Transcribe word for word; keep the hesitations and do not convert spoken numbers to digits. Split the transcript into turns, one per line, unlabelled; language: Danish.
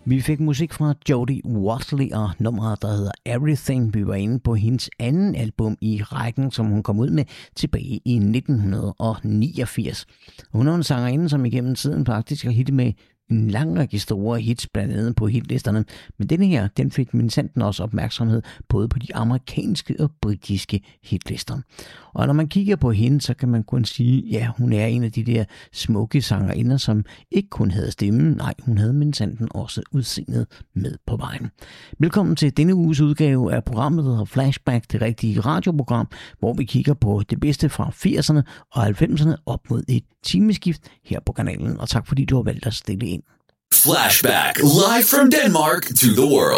Vi fik musik fra Jodie Watley og nummeret, der hedder Everything. Vi var inde på hendes anden album i rækken, som hun kom ud med tilbage i nitten niogfirs. Hun er en sangerinde, som igennem tiden faktisk har hittet med en lang række store hits, blandt andet på hitlisterne. Men denne her, den fik minsandten også opmærksomhed både på de amerikanske og britiske hitlister. Og når man kigger på hende, så kan man kun sige, ja, hun er en af de der smukke sangerinder, som ikke kun havde stemmen, nej, hun havde minsandten også udseendet med på vejen. Velkommen til denne uges udgave af programmet, der hedder Flashback, det rigtige radioprogram, hvor vi kigger på det bedste fra firserne og halvfemserne op mod et timeskift her på kanalen. Og tak fordi du har valgt at stille ind.
Flashback, live from Denmark to the world.